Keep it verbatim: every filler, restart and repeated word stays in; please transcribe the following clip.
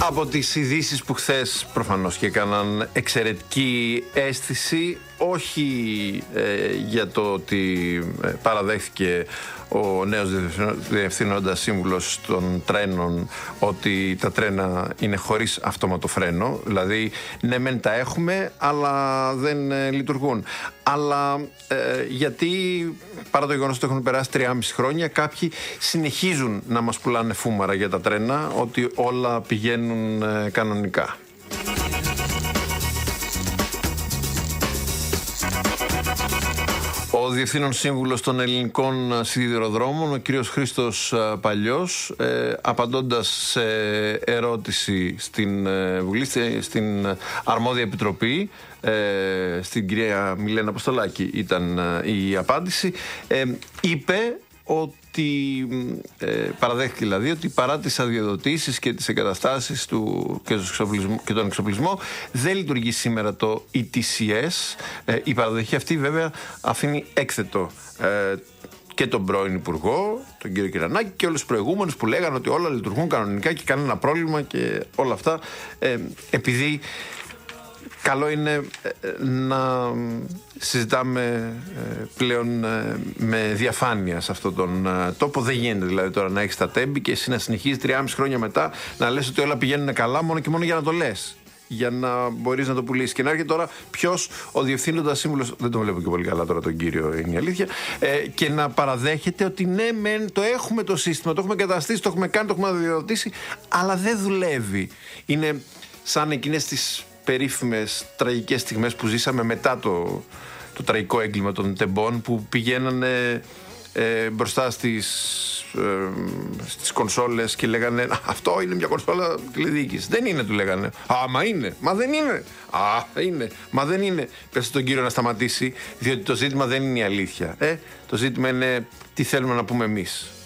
Από τις ειδήσεις που χθες προφανώς και έκαναν εξαιρετική αίσθηση, όχι ε, για το ότι ε, παραδέχθηκε ο νέος διευθύνοντας σύμβουλος των τρένων ότι τα τρένα είναι χωρίς αυτόματο φρένο, δηλαδή ναι μεν τα έχουμε αλλά δεν ε, λειτουργούν, αλλά ε, γιατί παρά το γεγονός ότι έχουν περάσει τριάμισι χρόνια κάποιοι συνεχίζουν να μας πουλάνε φούμαρα για τα τρένα ότι όλα πηγαίνουν ε, κανονικά. Ο Διευθύνων Σύμβουλος των Ελληνικών Σιδηροδρόμων, ο κύριος Χρήστος Παλιός, ε, απαντώντας σε ερώτηση στην ε, Βουλή, στην αρμόδια επιτροπή, ε, στην κυρία Μιλένα Αποστολάκη ήταν ε, η απάντηση, ε, είπε ότι ε, παραδέχτηκε δηλαδή ότι παρά τις αδειοδοτήσεις και τις εγκαταστάσεις του και, και τον εξοπλισμό δεν λειτουργεί σήμερα το ι τι σι ες. Ε, η παραδοχή αυτή βέβαια αφήνει έκθετο ε, και τον πρώην Υπουργό, τον κύριο Κυρανάκη, και όλους τους προηγούμενους που λέγανε ότι όλα λειτουργούν κανονικά και κανένα πρόβλημα και όλα αυτά, ε, επειδή καλό είναι να συζητάμε πλέον με διαφάνεια σε αυτόν τον τόπο. Δεν γίνεται δηλαδή τώρα να έχεις τα τέμπη και εσύ να συνεχίζεις τριάμισι χρόνια μετά να λες ότι όλα πηγαίνουν καλά μόνο και μόνο για να το λες, για να μπορείς να το πουλήσεις. Και να έρχεται τώρα ποιος, ο διευθύνοντας σύμβουλος, δεν τον βλέπω και πολύ καλά τώρα τον κύριο, είναι η αλήθεια, ε, και να παραδέχεται ότι ναι μεν το έχουμε το σύστημα, το έχουμε καταστήσει, το έχουμε κάνει, το έχουμε αδειοδοτήσει, αλλά δεν δουλεύει. Είναι σαν εκείνες τις περίφημες τραγικές στιγμές που ζήσαμε μετά το, το τραγικό έγκλημα των τεμπών, που πηγαίνανε ε, μπροστά στις, ε, στις κονσόλες και λέγανε αυτό είναι μια κονσόλα τηλεδιοίκησης. Δεν είναι, του λέγανε. Α, μα είναι. Μα δεν είναι. Α, είναι. Μα δεν είναι. Πες στον κύριο να σταματήσει, διότι το ζήτημα δεν είναι η αλήθεια. Ε, το ζήτημα είναι τι θέλουμε να πούμε εμείς.